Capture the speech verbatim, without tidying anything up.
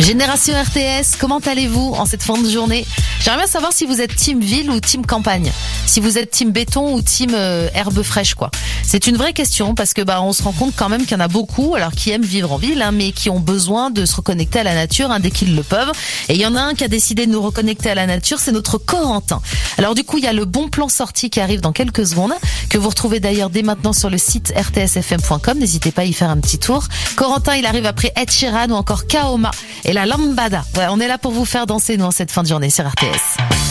Génération R T S, comment allez-vous en cette fin de journée? J'aimerais bien savoir si vous êtes team ville ou team campagne. Si vous êtes team béton ou team euh, herbe fraîche, quoi. C'est une vraie question parce que bah on se rend compte quand même qu'il y en a beaucoup, alors qui aiment vivre en ville, hein, mais qui ont besoin de se reconnecter à la nature hein, dès qu'ils le peuvent. Et il y en a un qui a décidé de nous reconnecter à la nature, c'est notre Corentin. Alors du coup, il y a le bon plan sortie qui arrive dans quelques secondes, que vous retrouvez d'ailleurs dès maintenant sur le site r t s f m point com. N'hésitez pas à y faire un petit tour. Corentin, il arrive après Ed Sheeran ou encore Kaoma et la Lambada. Ouais, on est là pour vous faire danser nous en cette fin de journée sur R T S.